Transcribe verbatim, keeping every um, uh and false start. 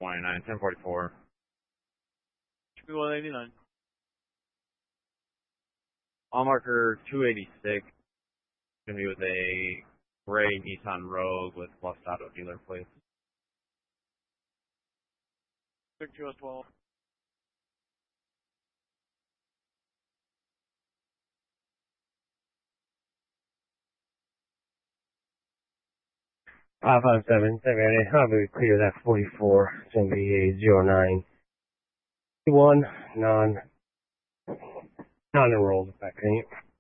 twenty-nine, ten forty-four. Should be one eighty-nine. On marker two eighty-six. Gonna be with a gray Nissan Rogue with Plus Auto dealer plates. Victor U S twelve. Five five seven, seven eight, I'll be clear that forty-four. It's gonna be a zero nine one non non enrolled back in.